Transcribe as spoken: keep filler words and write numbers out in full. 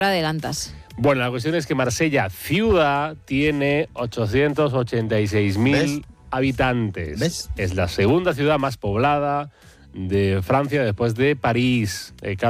adelantas. Bueno, la cuestión es que Marsella, ciudad, tiene ochocientos ochenta y seis mil habitantes. ¿Ves? Es la segunda ciudad más poblada de Francia después de París. Eh,